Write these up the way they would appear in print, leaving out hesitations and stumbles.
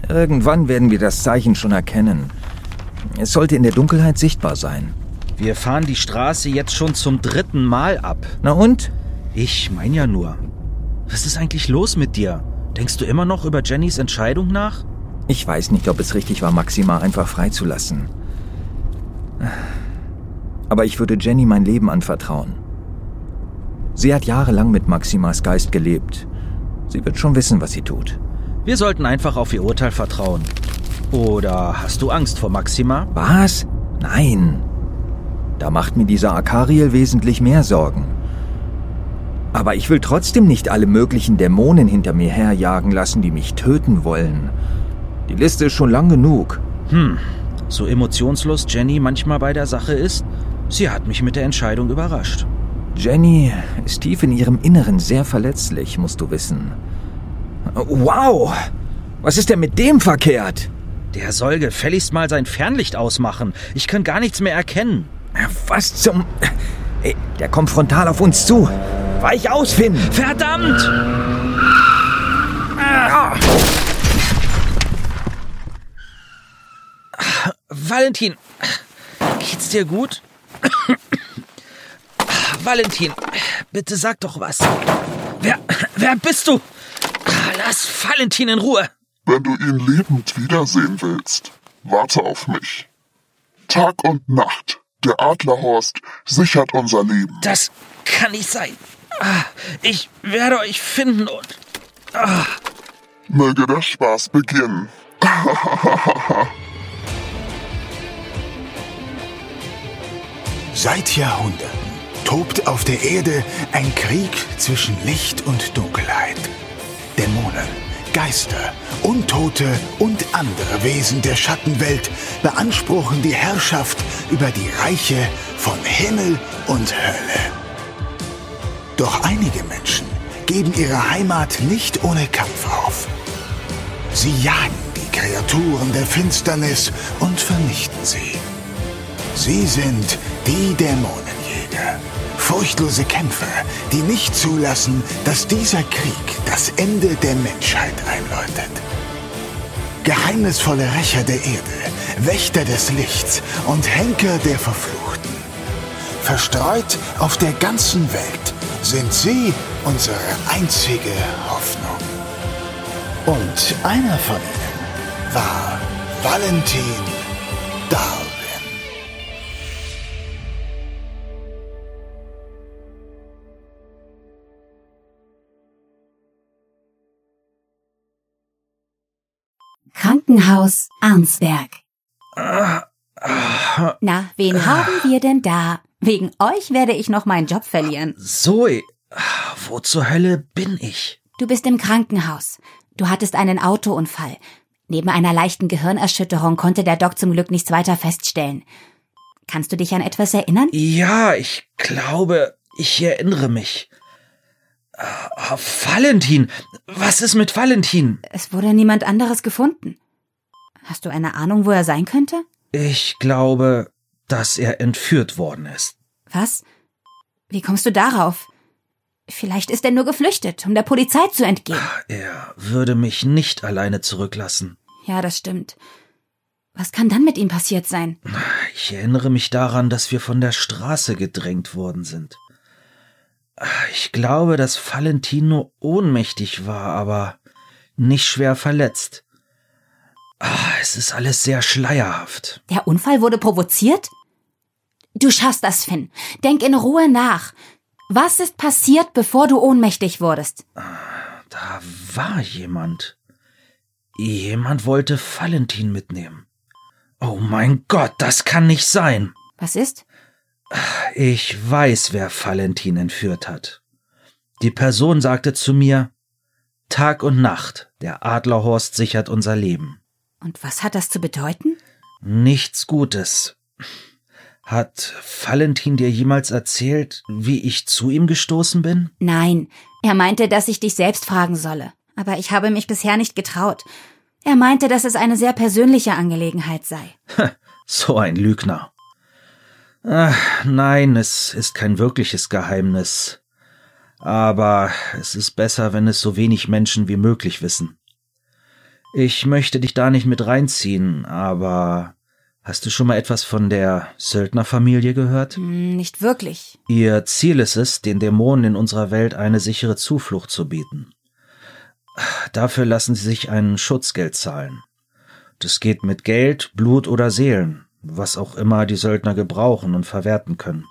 Irgendwann werden wir das Zeichen schon erkennen. Es sollte in der Dunkelheit sichtbar sein. Wir fahren die Straße jetzt schon zum 3. Mal ab. Na und? Ich meine ja nur. Was ist eigentlich los mit dir? Denkst du immer noch über Jennys Entscheidung nach? Ich weiß nicht, ob es richtig war, Maxima einfach freizulassen. Aber ich würde Jenny mein Leben anvertrauen. Sie hat jahrelang mit Maximas Geist gelebt. Sie wird schon wissen, was sie tut. Wir sollten einfach auf ihr Urteil vertrauen. Oder hast du Angst vor Maxima? Was? Nein. Da macht mir dieser Akariel wesentlich mehr Sorgen. Aber ich will trotzdem nicht alle möglichen Dämonen hinter mir herjagen lassen, die mich töten wollen. Die Liste ist schon lang genug. So emotionslos Jenny manchmal bei der Sache ist, sie hat mich mit der Entscheidung überrascht. Jenny ist tief in ihrem Inneren sehr verletzlich, musst du wissen. Wow! Was ist denn mit dem verkehrt? Der soll gefälligst mal sein Fernlicht ausmachen. Ich kann gar nichts mehr erkennen. Was zum... Ey, der kommt frontal auf uns zu. Weich aus, Finn! Verdammt! Valentin, geht's dir gut? Valentin, bitte sag doch was. Wer bist du? Lass Valentin in Ruhe. Wenn du ihn lebend wiedersehen willst, warte auf mich. Tag und Nacht, der Adlerhorst sichert unser Leben. Das kann nicht sein. Ich werde euch finden und... Möge der Spaß beginnen. Seit Jahrhunderten tobt auf der Erde ein Krieg zwischen Licht und Dunkelheit. Dämonen, Geister, Untote und andere Wesen der Schattenwelt beanspruchen die Herrschaft über die Reiche von Himmel und Hölle. Doch einige Menschen geben ihre Heimat nicht ohne Kampf auf. Sie jagen die Kreaturen der Finsternis und vernichten sie. Sie sind die Dämonenjäger. Furchtlose Kämpfer, die nicht zulassen, dass dieser Krieg das Ende der Menschheit einläutet. Geheimnisvolle Rächer der Erde, Wächter des Lichts und Henker der Verfluchten. Verstreut auf der ganzen Welt sind sie unsere einzige Hoffnung. Und einer von ihnen war Valentin Darwin. Krankenhaus Arnsberg. Na, wen haben wir denn da? Wegen euch werde ich noch meinen Job verlieren. Zoe, wo zur Hölle bin ich? Du bist im Krankenhaus. Du hattest einen Autounfall. Neben einer leichten Gehirnerschütterung konnte der Doc zum Glück nichts weiter feststellen. Kannst du dich an etwas erinnern? Ja, ich glaube, ich erinnere mich. Valentin! Was ist mit Valentin? Es wurde niemand anderes gefunden. Hast du eine Ahnung, wo er sein könnte? Ich glaube, dass er entführt worden ist. Was? Wie kommst du darauf? Vielleicht ist er nur geflüchtet, um der Polizei zu entgehen. Er würde mich nicht alleine zurücklassen. Ja, das stimmt. Was kann dann mit ihm passiert sein? Ich erinnere mich daran, dass wir von der Straße gedrängt worden sind. Ich glaube, dass Valentin nur ohnmächtig war, aber nicht schwer verletzt. Es ist alles sehr schleierhaft. Der Unfall wurde provoziert? Du schaffst das, Finn. Denk in Ruhe nach. Was ist passiert, bevor du ohnmächtig wurdest? Da war jemand. Jemand wollte Valentin mitnehmen. Oh mein Gott, das kann nicht sein. Was ist? Ich weiß, wer Valentin entführt hat. Die Person sagte zu mir, Tag und Nacht, der Adlerhorst sichert unser Leben. Und was hat das zu bedeuten? Nichts Gutes. Hat Valentin dir jemals erzählt, wie ich zu ihm gestoßen bin? Nein, er meinte, dass ich dich selbst fragen solle. Aber ich habe mich bisher nicht getraut. Er meinte, dass es eine sehr persönliche Angelegenheit sei. So ein Lügner. Nein, es ist kein wirkliches Geheimnis. Aber es ist besser, wenn es so wenig Menschen wie möglich wissen. Ich möchte dich da nicht mit reinziehen, aber hast du schon mal etwas von der Söldnerfamilie gehört? Nicht wirklich. Ihr Ziel ist es, den Dämonen in unserer Welt eine sichere Zuflucht zu bieten. Dafür lassen sie sich ein Schutzgeld zahlen. Das geht mit Geld, Blut oder Seelen, was auch immer die Söldner gebrauchen und verwerten können.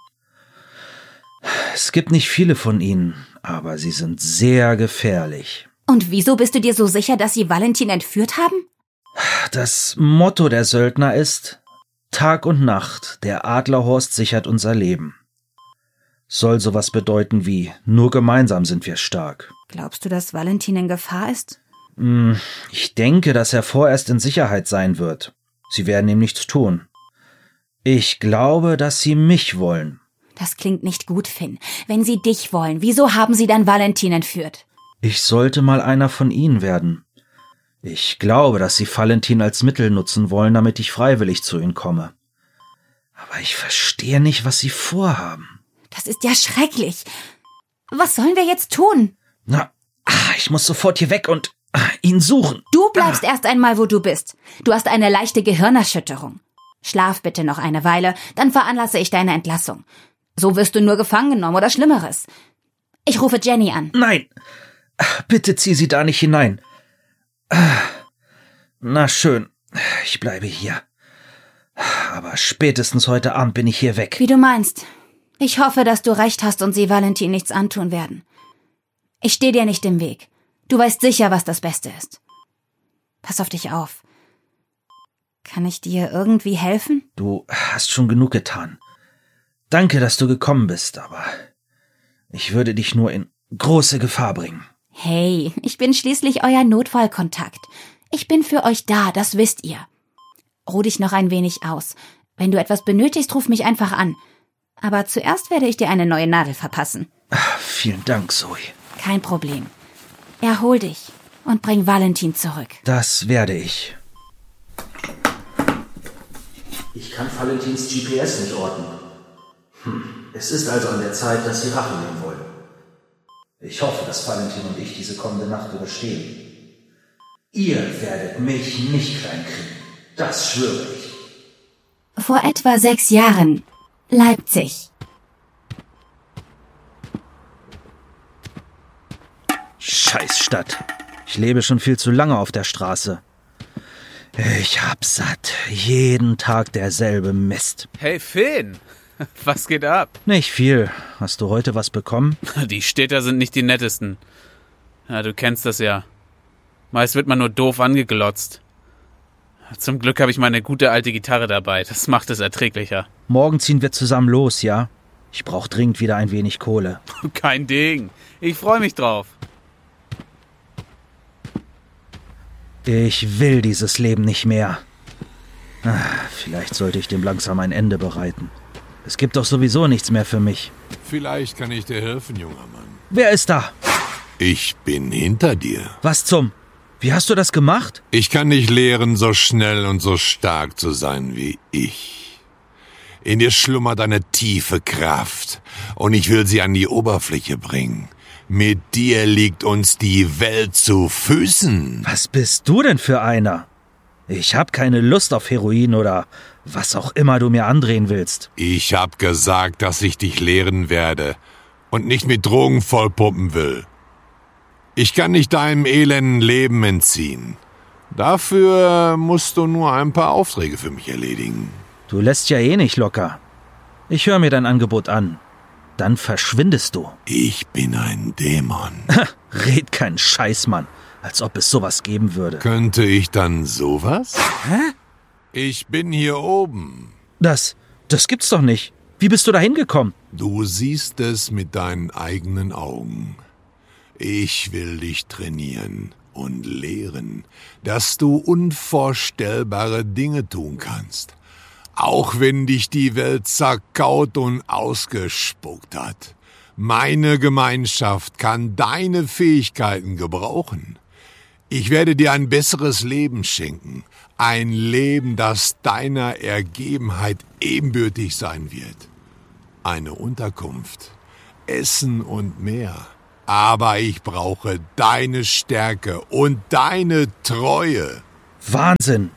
Es gibt nicht viele von ihnen, aber sie sind sehr gefährlich. Und wieso bist du dir so sicher, dass sie Valentin entführt haben? Das Motto der Söldner ist: Tag und Nacht, der Adlerhorst sichert unser Leben. Soll sowas bedeuten wie: Nur gemeinsam sind wir stark. Glaubst du, dass Valentin in Gefahr ist? Ich denke, dass er vorerst in Sicherheit sein wird. Sie werden ihm nichts tun. Ich glaube, dass sie mich wollen. Das klingt nicht gut, Finn. Wenn sie dich wollen, wieso haben sie dann Valentin entführt? Ich sollte mal einer von ihnen werden. Ich glaube, dass sie Valentin als Mittel nutzen wollen, damit ich freiwillig zu ihnen komme. Aber ich verstehe nicht, was sie vorhaben. Das ist ja schrecklich. Was sollen wir jetzt tun? Ich muss sofort hier weg und ihn suchen. Du bleibst erst einmal, wo du bist. Du hast eine leichte Gehirnerschütterung. Schlaf bitte noch eine Weile, dann veranlasse ich deine Entlassung. So wirst du nur gefangen genommen oder Schlimmeres. Ich rufe Jenny an. Nein, bitte zieh sie da nicht hinein. Na schön, ich bleibe hier. Aber spätestens heute Abend bin ich hier weg. Wie du meinst. Ich hoffe, dass du recht hast und sie Valentin nichts antun werden. Ich stehe dir nicht im Weg. Du weißt sicher, was das Beste ist. Pass auf dich auf. Kann ich dir irgendwie helfen? Du hast schon genug getan. Danke, dass du gekommen bist, aber ich würde dich nur in große Gefahr bringen. Hey, ich bin schließlich euer Notfallkontakt. Ich bin für euch da, das wisst ihr. Ruh dich noch ein wenig aus. Wenn du etwas benötigst, ruf mich einfach an. Aber zuerst werde ich dir eine neue Nadel verpassen. Vielen Dank, Zoe. Kein Problem. Erhol dich und bring Valentin zurück. Das werde ich. Ich kann Valentins GPS nicht orten. Es ist also an der Zeit, dass sie Rache nehmen wollen. Ich hoffe, dass Valentin und ich diese kommende Nacht überstehen. Ihr werdet mich nicht kleinkriegen. Das schwöre ich. Vor etwa 6 Jahren. Leipzig. Scheiß Stadt. Ich lebe schon viel zu lange auf der Straße. Ich hab satt. Jeden Tag derselbe Mist. Hey Finn, was geht ab? Nicht viel. Hast du heute was bekommen? Die Städter sind nicht die nettesten. Ja, du kennst das ja. Meist wird man nur doof angeglotzt. Zum Glück habe ich meine gute alte Gitarre dabei. Das macht es erträglicher. Morgen ziehen wir zusammen los, ja? Ich brauche dringend wieder ein wenig Kohle. Kein Ding. Ich freue mich drauf. Ich will dieses Leben nicht mehr. Vielleicht sollte ich dem langsam ein Ende bereiten. Es gibt doch sowieso nichts mehr für mich. Vielleicht kann ich dir helfen, junger Mann. Wer ist da? Ich bin hinter dir. Was zum? Wie hast du das gemacht? Ich kann dich lehren, so schnell und so stark zu sein wie ich. In dir schlummert eine tiefe Kraft und ich will sie an die Oberfläche bringen. Mit dir liegt uns die Welt zu Füßen. Was bist du denn für einer? Ich hab keine Lust auf Heroin oder was auch immer du mir andrehen willst. Ich hab gesagt, dass ich dich lehren werde und nicht mit Drogen vollpumpen will. Ich kann nicht deinem elenden Leben entziehen. Dafür musst du nur ein paar Aufträge für mich erledigen. Du lässt ja eh nicht locker. Ich höre mir dein Angebot an. Dann verschwindest du. Ich bin ein Dämon. Red keinen Scheiß, Mann. Als ob es sowas geben würde. Könnte ich dann sowas? Hä? Ich bin hier oben. Das gibt's doch nicht. Wie bist du da hingekommen? Du siehst es mit deinen eigenen Augen. Ich will dich trainieren und lehren, dass du unvorstellbare Dinge tun kannst. Auch wenn dich die Welt zerkaut und ausgespuckt hat. Meine Gemeinschaft kann deine Fähigkeiten gebrauchen. Ich werde dir ein besseres Leben schenken. Ein Leben, das deiner Ergebenheit ebenbürtig sein wird. Eine Unterkunft, Essen und mehr. Aber ich brauche deine Stärke und deine Treue. Wahnsinn!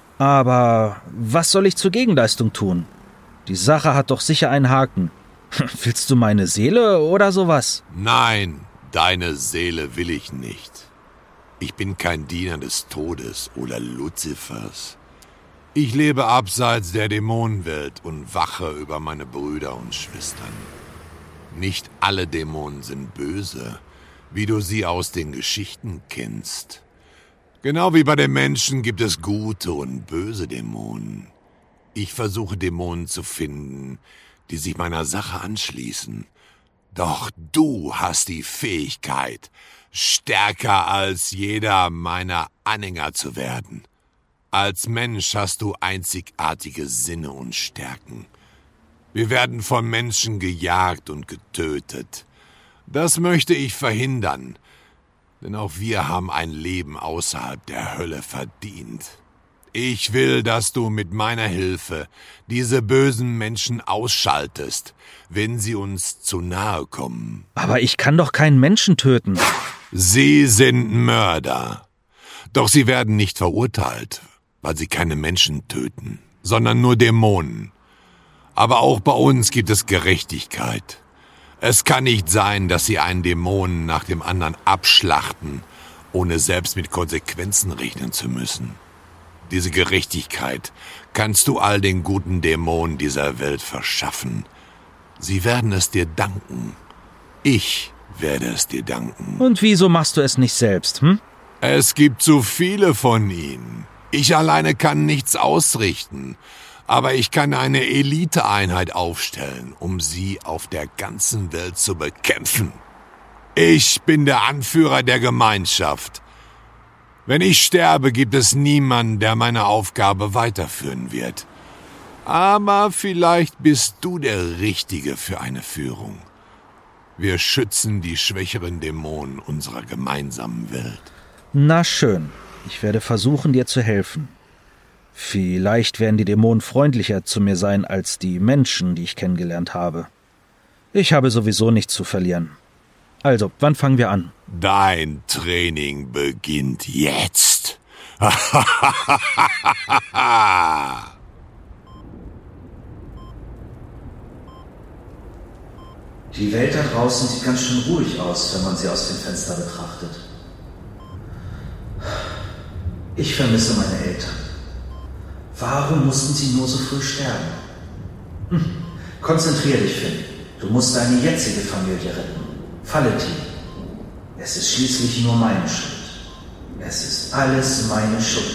Aber was soll ich zur Gegenleistung tun? Die Sache hat doch sicher einen Haken. Willst du meine Seele oder sowas? Nein, deine Seele will ich nicht. Ich bin kein Diener des Todes oder Luzifers. Ich lebe abseits der Dämonenwelt und wache über meine Brüder und Schwestern. Nicht alle Dämonen sind böse, wie du sie aus den Geschichten kennst. Genau wie bei den Menschen gibt es gute und böse Dämonen. Ich versuche Dämonen zu finden, die sich meiner Sache anschließen. Doch du hast die Fähigkeit, stärker als jeder meiner Anhänger zu werden. Als Mensch hast du einzigartige Sinne und Stärken. Wir werden von Menschen gejagt und getötet. Das möchte ich verhindern, denn auch wir haben ein Leben außerhalb der Hölle verdient. Ich will, dass du mit meiner Hilfe diese bösen Menschen ausschaltest, wenn sie uns zu nahe kommen. Aber ich kann doch keinen Menschen töten. Sie sind Mörder. Doch sie werden nicht verurteilt, weil sie keine Menschen töten, sondern nur Dämonen. Aber auch bei uns gibt es Gerechtigkeit. Es kann nicht sein, dass sie einen Dämonen nach dem anderen abschlachten, ohne selbst mit Konsequenzen rechnen zu müssen. Diese Gerechtigkeit kannst du all den guten Dämonen dieser Welt verschaffen. Sie werden es dir danken. Ich werde es dir danken. Und wieso machst du es nicht selbst, Es gibt zu viele von ihnen. Ich alleine kann nichts ausrichten, aber ich kann eine Eliteeinheit aufstellen, um sie auf der ganzen Welt zu bekämpfen. Ich bin der Anführer der Gemeinschaft. Wenn ich sterbe, gibt es niemanden, der meine Aufgabe weiterführen wird. Aber vielleicht bist du der Richtige für eine Führung. Wir schützen die schwächeren Dämonen unserer gemeinsamen Welt. Na schön, ich werde versuchen, dir zu helfen. Vielleicht werden die Dämonen freundlicher zu mir sein als die Menschen, die ich kennengelernt habe. Ich habe sowieso nichts zu verlieren. Also, wann fangen wir an? Dein Training beginnt jetzt. Die Welt da draußen sieht ganz schön ruhig aus, wenn man sie aus dem Fenster betrachtet. Ich vermisse meine Eltern. Warum mussten sie nur so früh sterben? Konzentrier dich, Finn. Du musst deine jetzige Familie retten. Valentin. Es ist schließlich nur meine Schuld. Es ist alles meine Schuld.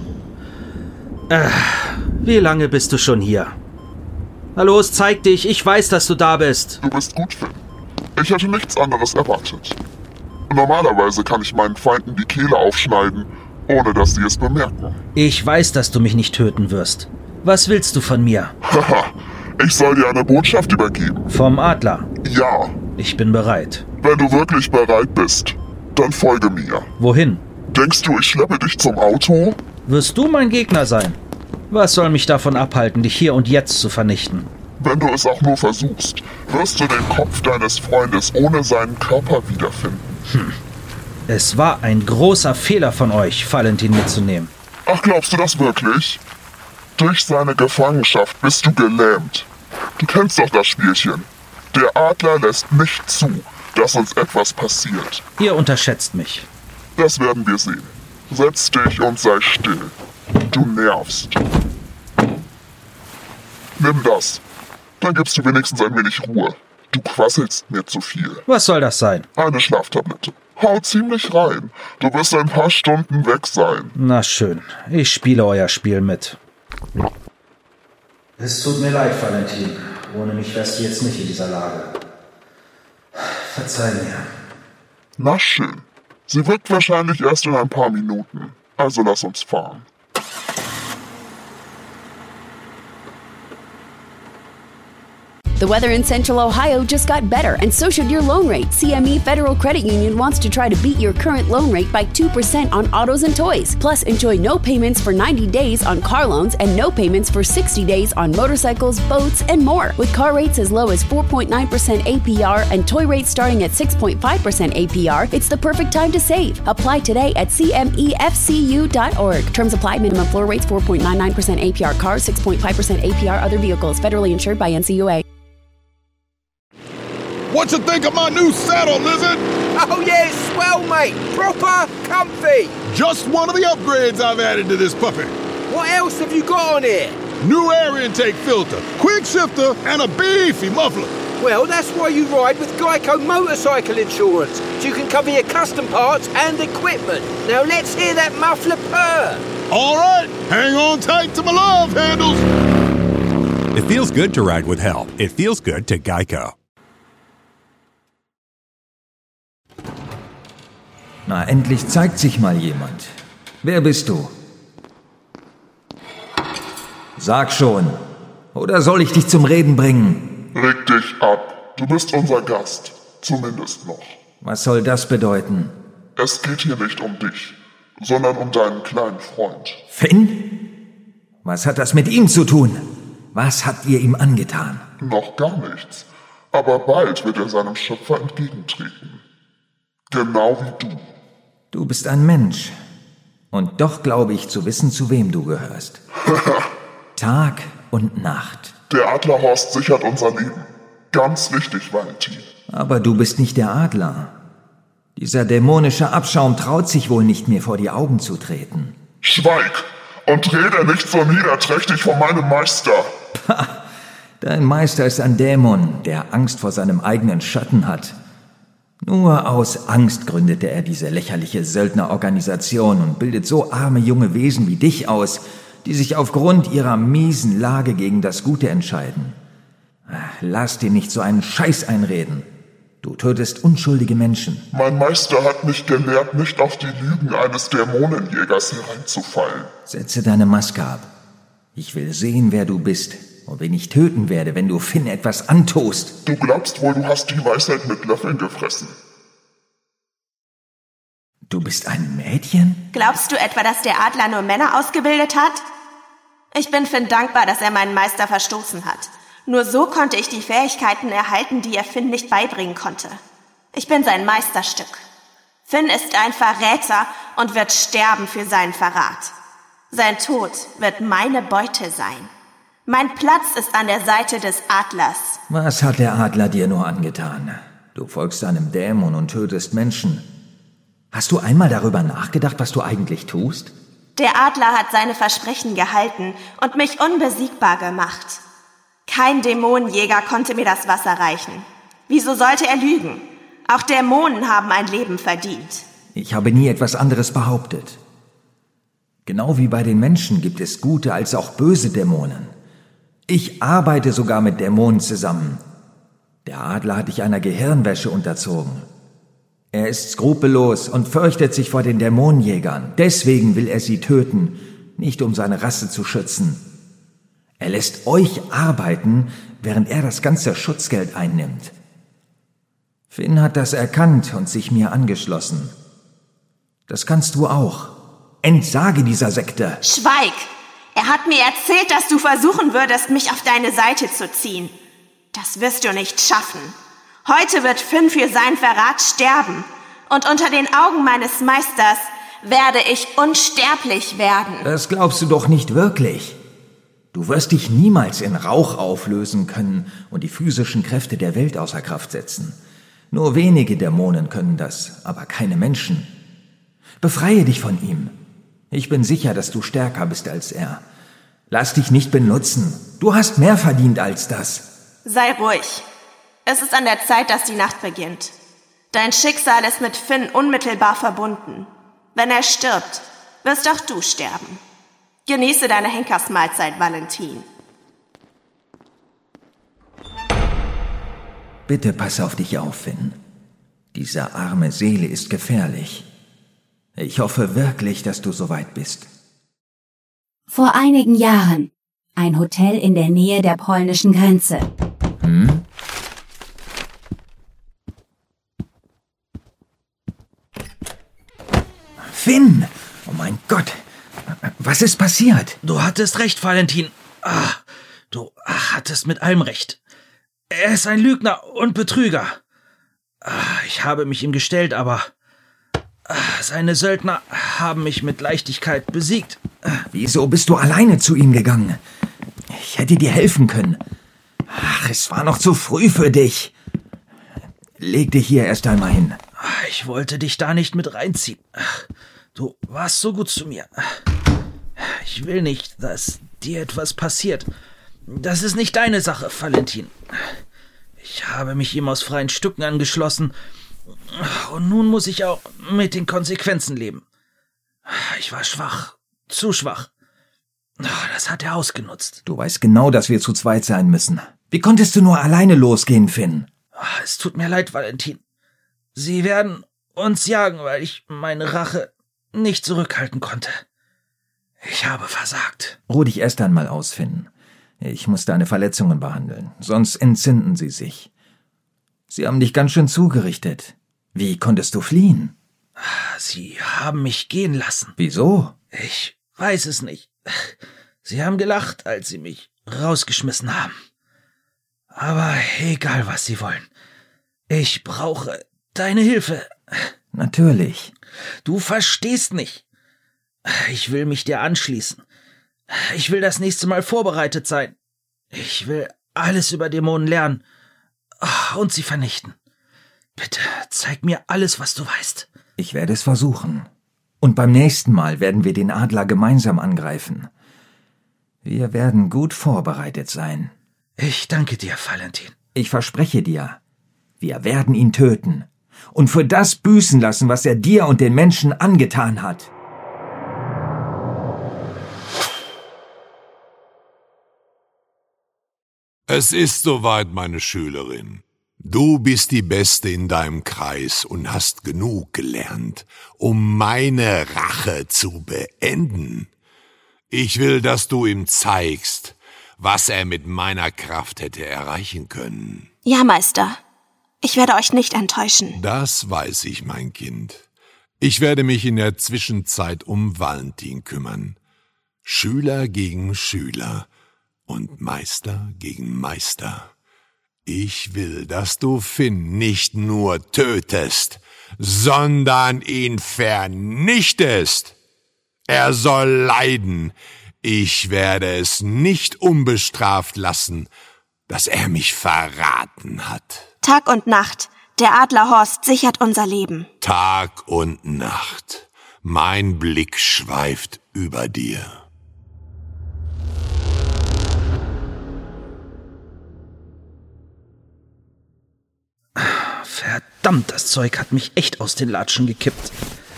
Wie lange bist du schon hier? Na los, zeig dich. Ich weiß, dass du da bist. Du bist gut, Finn. Ich hätte nichts anderes erwartet. Normalerweise kann ich meinen Feinden die Kehle aufschneiden, ohne dass sie es bemerken. Ich weiß, dass du mich nicht töten wirst. Was willst du von mir? Haha, ich soll dir eine Botschaft übergeben. Vom Adler. Ja. Ich bin bereit. Wenn du wirklich bereit bist, dann folge mir. Wohin? Denkst du, ich schleppe dich zum Auto? Wirst du mein Gegner sein? Was soll mich davon abhalten, dich hier und jetzt zu vernichten? Wenn du es auch nur versuchst, wirst du den Kopf deines Freundes ohne seinen Körper wiederfinden. Es war ein großer Fehler von euch, Valentin mitzunehmen. Ach, glaubst du das wirklich? Durch seine Gefangenschaft bist du gelähmt. Du kennst doch das Spielchen. Der Adler lässt nicht zu, dass uns etwas passiert. Ihr unterschätzt mich. Das werden wir sehen. Setz dich und sei still. Du nervst. Nimm das. Dann gibst du wenigstens ein wenig Ruhe. Du quasselst mir zu viel. Was soll das sein? Eine Schlaftablette. Hau ziemlich rein. Du wirst ein paar Stunden weg sein. Na schön, ich spiele euer Spiel mit. Es tut mir leid, Valentin. Ohne mich wärst du jetzt nicht in dieser Lage. Verzeih mir. Na schön. Sie wirkt wahrscheinlich erst in ein paar Minuten. Also lass uns fahren. The weather in Central Ohio just got better, and so should your loan rate. CME Federal Credit Union wants to try to beat your current loan rate by 2% on autos and toys. Plus, enjoy no payments for 90 days on car loans and no payments for 60 days on motorcycles, boats, and more. With car rates as low as 4.9% APR and toy rates starting at 6.5% APR, it's the perfect time to save. Apply today at cmefcu.org. Terms apply. Minimum floor rates 4.99% APR cars, 6.5% APR other vehicles. Federally insured by NCUA. What you think of my new saddle, Lizard? Oh yeah, it's swell, mate. Proper comfy. Just one of the upgrades I've added to this puppy. What else have you got on here? New air intake filter, quick shifter, and a beefy muffler. Well, that's why you ride with Geico Motorcycle Insurance, so you can cover your custom parts and equipment. Now let's hear that muffler purr. All right, hang on tight to my love handles. It feels good to ride with help. It feels good to Geico. Na, endlich zeigt sich mal jemand. Wer bist du? Sag schon. Oder soll ich dich zum Reden bringen? Reg dich ab. Du bist unser Gast. Zumindest noch. Was soll das bedeuten? Es geht hier nicht um dich, sondern um deinen kleinen Freund. Finn? Was hat das mit ihm zu tun? Was habt ihr ihm angetan? Noch gar nichts. Aber bald wird er seinem Schöpfer entgegentreten. Genau wie du. Du bist ein Mensch. Und doch glaube ich zu wissen, zu wem du gehörst. Tag und Nacht. Der Adlerhorst sichert unser Leben. Ganz wichtig, Valentin. Aber du bist nicht der Adler. Dieser dämonische Abschaum traut sich wohl nicht, mir vor die Augen zu treten. Schweig und rede nicht so niederträchtig von meinem Meister. Pah, dein Meister ist ein Dämon, der Angst vor seinem eigenen Schatten hat. Nur aus Angst gründete er diese lächerliche Söldnerorganisation und bildet so arme junge Wesen wie dich aus, die sich aufgrund ihrer miesen Lage gegen das Gute entscheiden. Lass dir nicht so einen Scheiß einreden. Du tötest unschuldige Menschen. Mein Meister hat mich gelehrt, nicht auf die Lügen eines Dämonenjägers hereinzufallen. Setze deine Maske ab. Ich will sehen, wer du bist und wen ich töten werde, wenn du Finn etwas antust. Du glaubst wohl, du hast die Weisheit mit Löffeln gefressen. Du bist ein Mädchen? Glaubst du etwa, dass der Adler nur Männer ausgebildet hat? Ich bin Finn dankbar, dass er meinen Meister verstoßen hat. Nur so konnte ich die Fähigkeiten erhalten, die er Finn nicht beibringen konnte. Ich bin sein Meisterstück. Finn ist ein Verräter und wird sterben für seinen Verrat. Sein Tod wird meine Beute sein. Mein Platz ist an der Seite des Adlers. Was hat der Adler dir nur angetan? Du folgst einem Dämon und tötest Menschen. Hast du einmal darüber nachgedacht, was du eigentlich tust? Der Adler hat seine Versprechen gehalten und mich unbesiegbar gemacht. Kein Dämonenjäger konnte mir das Wasser reichen. Wieso sollte er lügen? Auch Dämonen haben ein Leben verdient. Ich habe nie etwas anderes behauptet. Genau wie bei den Menschen gibt es gute als auch böse Dämonen. Ich arbeite sogar mit Dämonen zusammen. Der Adler hat dich einer Gehirnwäsche unterzogen. Er ist skrupellos und fürchtet sich vor den Dämonenjägern. Deswegen will er sie töten, nicht um seine Rasse zu schützen. Er lässt euch arbeiten, während er das ganze Schutzgeld einnimmt. Finn hat das erkannt und sich mir angeschlossen. Das kannst du auch. Entsage dieser Sekte. Schweig! Er hat mir erzählt, dass du versuchen würdest, mich auf deine Seite zu ziehen. Das wirst du nicht schaffen. Heute wird Finn für seinen Verrat sterben. Und unter den Augen meines Meisters werde ich unsterblich werden. Das glaubst du doch nicht wirklich. Du wirst dich niemals in Rauch auflösen können und die physischen Kräfte der Welt außer Kraft setzen. Nur wenige Dämonen können das, aber keine Menschen. Befreie dich von ihm. Ich bin sicher, dass du stärker bist als er. Lass dich nicht benutzen. Du hast mehr verdient als das. Sei ruhig. Es ist an der Zeit, dass die Nacht beginnt. Dein Schicksal ist mit Finn unmittelbar verbunden. Wenn er stirbt, wirst auch du sterben. Genieße deine Henkersmahlzeit, Valentin. Bitte pass auf dich auf, Finn. Diese arme Seele ist gefährlich. Ich hoffe wirklich, dass du soweit bist. Vor einigen Jahren. Ein Hotel in der Nähe der polnischen Grenze. Was ist passiert? Du hattest recht, Valentin. Du hattest mit allem recht. Er ist ein Lügner und Betrüger. Ich habe mich ihm gestellt, aber seine Söldner haben mich mit Leichtigkeit besiegt. Wieso bist du alleine zu ihm gegangen? Ich hätte dir helfen können. Ach, es war noch zu früh für dich. Leg dich hier erst einmal hin. Ich wollte dich da nicht mit reinziehen. Du warst so gut zu mir. Ich will nicht, dass dir etwas passiert. Das ist nicht deine Sache, Valentin. Ich habe mich ihm aus freien Stücken angeschlossen. Und nun muss ich auch mit den Konsequenzen leben. Ich war schwach. Zu schwach. Das hat er ausgenutzt. Du weißt genau, dass wir zu zweit sein müssen. Wie konntest du nur alleine losgehen, Finn? Es tut mir leid, Valentin. Sie werden uns jagen, weil ich meine Rache nicht zurückhalten konnte. Ich habe versagt. Ruh dich erst einmal aus, Finn. Ich muss deine Verletzungen behandeln, sonst entzünden sie sich. Sie haben dich ganz schön zugerichtet. Wie konntest du fliehen? Sie haben mich gehen lassen. Wieso? Ich weiß es nicht. Sie haben gelacht, als sie mich rausgeschmissen haben. Aber egal, was sie wollen. Ich brauche deine Hilfe. Natürlich. Du verstehst nicht. Ich will mich dir anschließen. Ich will das nächste Mal vorbereitet sein. Ich will alles über Dämonen lernen und sie vernichten. Bitte, zeig mir alles, was du weißt. Ich werde es versuchen. Und beim nächsten Mal werden wir den Adler gemeinsam angreifen. Wir werden gut vorbereitet sein. Ich danke dir, Valentin. Ich verspreche dir, wir werden ihn töten und für das büßen lassen, was er dir und den Menschen angetan hat. Es ist soweit, meine Schülerin. Du bist die Beste in deinem Kreis und hast genug gelernt, um meine Rache zu beenden. Ich will, dass du ihm zeigst, was er mit meiner Kraft hätte erreichen können. Ja, Meister. Ich werde euch nicht enttäuschen. Das weiß ich, mein Kind. Ich werde mich in der Zwischenzeit um Valentin kümmern. Schüler gegen Schüler und Meister gegen Meister. Ich will, dass du Finn nicht nur tötest, sondern ihn vernichtest. Er soll leiden. Ich werde es nicht unbestraft lassen, dass er mich verraten hat. Tag und Nacht. Der Adlerhorst sichert unser Leben. Tag und Nacht. Mein Blick schweift über dir. Verdammt, das Zeug hat mich echt aus den Latschen gekippt.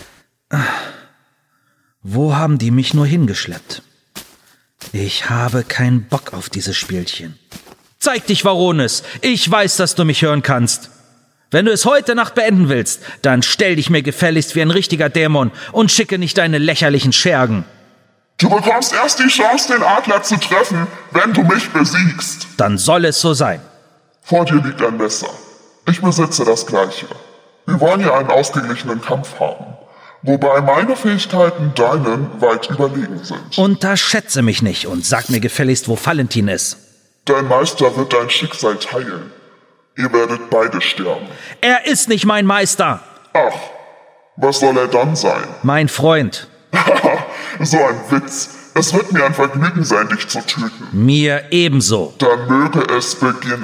Wo haben die mich nur hingeschleppt? Ich habe keinen Bock auf dieses Spielchen. Zeig dich, Varonis! Ich weiß, dass du mich hören kannst. Wenn du es heute Nacht beenden willst, dann stell dich mir gefälligst wie ein richtiger Dämon und schicke nicht deine lächerlichen Schergen. Du bekommst erst die Chance, den Adler zu treffen, wenn du mich besiegst. Dann soll es so sein. Vor dir liegt ein Messer. Ich besitze das Gleiche. Wir wollen ja einen ausgeglichenen Kampf haben, wobei meine Fähigkeiten deinen weit überlegen sind. Unterschätze mich nicht und sag mir gefälligst, wo Valentin ist. Dein Meister wird dein Schicksal teilen. Ihr werdet beide sterben. Er ist nicht mein Meister. Ach, was soll er dann sein? Mein Freund. So ein Witz. Es wird mir ein Vergnügen sein, dich zu töten. Mir ebenso. Dann möge es beginnen.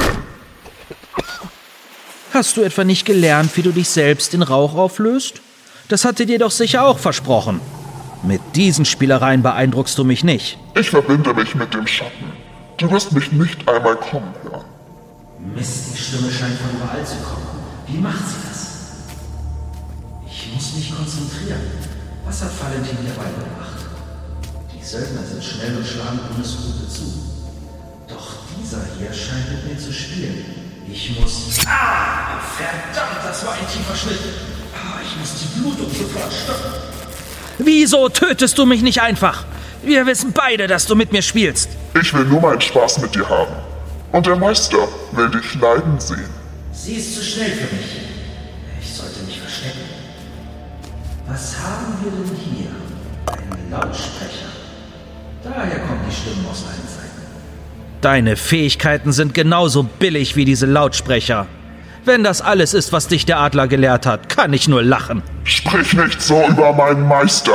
Hast du etwa nicht gelernt, wie du dich selbst in Rauch auflöst? Das hatte dir doch sicher auch versprochen. Mit diesen Spielereien beeindruckst du mich nicht. Ich verbinde mich mit dem Schatten. Du wirst mich nicht einmal kommen hören. Mist, die Stimme scheint von überall zu kommen. Wie macht sie das? Ich muss mich konzentrieren. Was hat Valentin hierbei gemacht? Die Söldner sind schnell und schlagen ohne Skrupel zu. Doch dieser hier scheint mit mir zu spielen. Ich muss... Verdammt, das war ein tiefer Schnitt. Ich muss die Blutung sofort stoppen. Wieso tötest du mich nicht einfach? Wir wissen beide, dass du mit mir spielst. Ich will nur meinen Spaß mit dir haben. Und der Meister will dich leiden sehen. Sie ist zu schnell für mich. Ich sollte mich verstecken. Was haben wir denn hier? Einen Lautsprecher. Daher kommen die Stimmen aus allen Seiten. Deine Fähigkeiten sind genauso billig wie diese Lautsprecher. Wenn das alles ist, was dich der Adler gelehrt hat, kann ich nur lachen. Sprich nicht so über meinen Meister.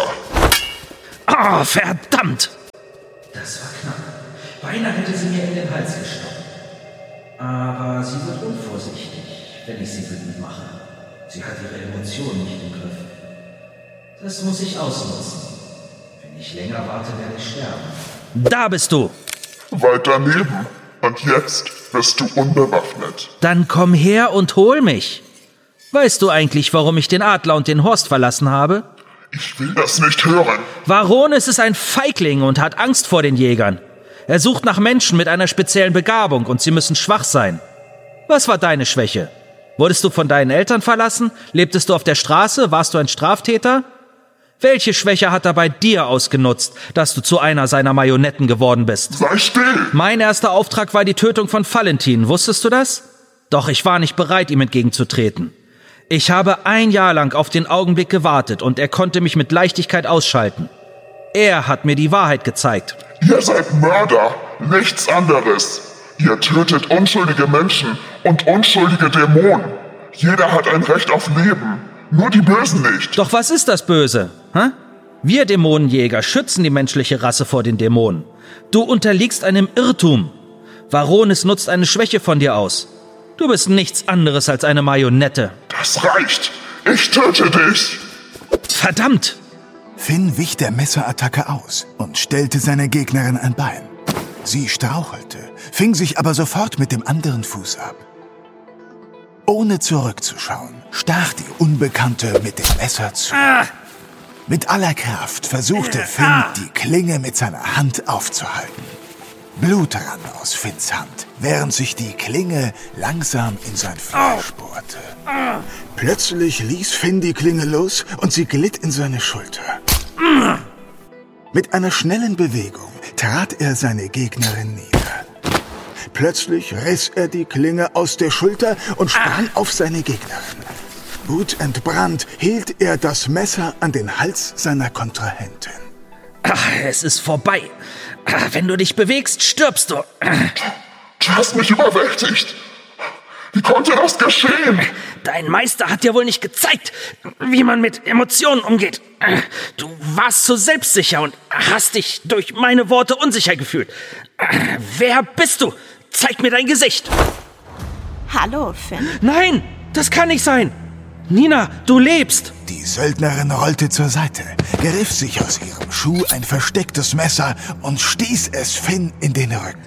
Ah, verdammt! Das war knapp. Beinahe hätte sie mir in den Hals gestochen. Aber sie wird unvorsichtig, wenn ich sie wütend mache. Sie hat ihre Emotionen nicht im Griff. Das muss ich ausnutzen. Wenn ich länger warte, werde ich sterben. Da bist du! Weit daneben. Und jetzt bist du unbewaffnet. Dann komm her und hol mich. Weißt du eigentlich, warum ich den Adler und den Horst verlassen habe? Ich will das nicht hören. Varonis ist ein Feigling und hat Angst vor den Jägern. Er sucht nach Menschen mit einer speziellen Begabung und sie müssen schwach sein. Was war deine Schwäche? Wurdest du von deinen Eltern verlassen? Lebtest du auf der Straße? Warst du ein Straftäter? Welche Schwäche hat er bei dir ausgenutzt, dass du zu einer seiner Marionetten geworden bist? Sei still! Mein erster Auftrag war die Tötung von Valentin. Wusstest du das? Doch ich war nicht bereit, ihm entgegenzutreten. Ich habe 1 Jahr lang auf den Augenblick gewartet und er konnte mich mit Leichtigkeit ausschalten. Er hat mir die Wahrheit gezeigt. Ihr seid Mörder, nichts anderes. Ihr tötet unschuldige Menschen und unschuldige Dämonen. Jeder hat ein Recht auf Leben, nur die Bösen nicht. Doch was ist das Böse? Hä? Wir Dämonenjäger schützen die menschliche Rasse vor den Dämonen. Du unterliegst einem Irrtum. Varonis nutzt eine Schwäche von dir aus. Du bist nichts anderes als eine Marionette. Das reicht. Ich töte dich. Verdammt! Finn wich der Messerattacke aus und stellte seiner Gegnerin ein Bein. Sie strauchelte, fing sich aber sofort mit dem anderen Fuß ab. Ohne zurückzuschauen, stach die Unbekannte mit dem Messer zu. Mit aller Kraft versuchte Finn, die Klinge mit seiner Hand aufzuhalten. Blut rann aus Finns Hand, während sich die Klinge langsam in sein Fleisch bohrte. Plötzlich ließ Finn die Klinge los und sie glitt in seine Schulter. Mit einer schnellen Bewegung trat er seine Gegnerin nieder. Plötzlich riss er die Klinge aus der Schulter und sprang auf seine Gegnerin. Wutentbrannt hielt er das Messer an den Hals seiner Kontrahentin. Es ist vorbei. Wenn du dich bewegst, stirbst du. Du hast mich überwältigt. Wie konnte das geschehen? Dein Meister hat dir wohl nicht gezeigt, wie man mit Emotionen umgeht. Du warst zu selbstsicher und hast dich durch meine Worte unsicher gefühlt. Wer bist du? Zeig mir dein Gesicht. Hallo, Finn. Nein, das kann nicht sein. Nina, du lebst. Die Söldnerin rollte zur Seite, griff sich aus ihrem Schuh ein verstecktes Messer und stieß es Finn in den Rücken.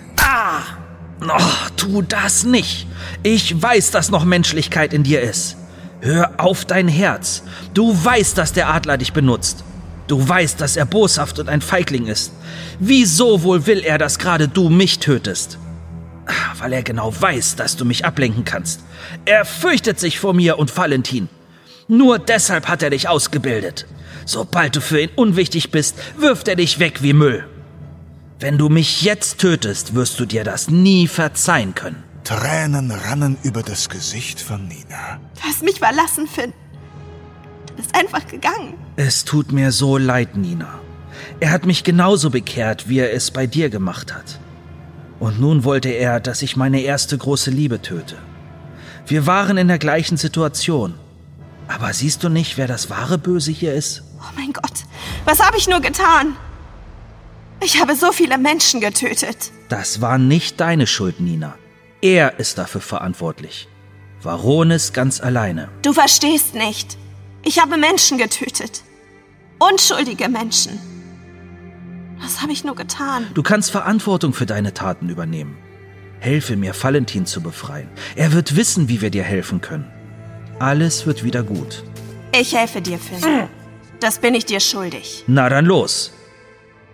Oh, tu das nicht. Ich weiß, dass noch Menschlichkeit in dir ist. Hör auf dein Herz. Du weißt, dass der Adler dich benutzt. Du weißt, dass er boshaft und ein Feigling ist. Wieso wohl will er, dass gerade du mich tötest? Weil er genau weiß, dass du mich ablenken kannst. Er fürchtet sich vor mir und Valentin. Nur deshalb hat er dich ausgebildet. Sobald du für ihn unwichtig bist, wirft er dich weg wie Müll. Wenn du mich jetzt tötest, wirst du dir das nie verzeihen können. Tränen rannen über das Gesicht von Nina. Du hast mich verlassen, Finn. Du bist einfach gegangen. Es tut mir so leid, Nina. Er hat mich genauso bekehrt, wie er es bei dir gemacht hat. Und nun wollte er, dass ich meine erste große Liebe töte. Wir waren in der gleichen Situation. Aber siehst du nicht, wer das wahre Böse hier ist? Oh mein Gott, was habe ich nur getan? Ich habe so viele Menschen getötet. Das war nicht deine Schuld, Nina. Er ist dafür verantwortlich. Varonis ganz alleine. Du verstehst nicht. Ich habe Menschen getötet. Unschuldige Menschen. Was habe ich nur getan? Du kannst Verantwortung für deine Taten übernehmen. Helfe mir, Valentin zu befreien. Er wird wissen, wie wir dir helfen können. Alles wird wieder gut. Ich helfe dir, Finn. Das bin ich dir schuldig. Na dann los.